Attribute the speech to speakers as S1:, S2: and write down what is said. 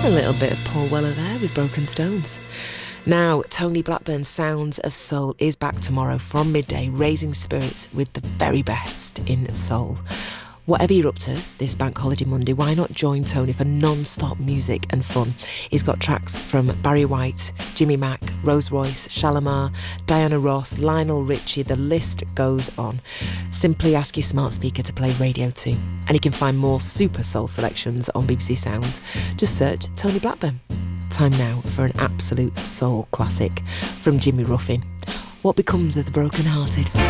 S1: A little bit of Paul Weller there with Broken Stones. Now, Tony Blackburn's Sounds of Soul is back tomorrow from midday, raising spirits with the very best in soul. Whatever you're up to this Bank Holiday Monday, why not join Tony for non-stop music and fun? He's got tracks from Barry White, Jimmy Mack, Rose Royce, Shalimar, Diana Ross, Lionel Richie, the list goes on. Simply ask your smart speaker to play Radio 2, and you can find more super soul selections on BBC Sounds. Just search Tony Blackburn. Time now for an absolute soul classic from Jimmy Ruffin. What Becomes of the Broken Hearted?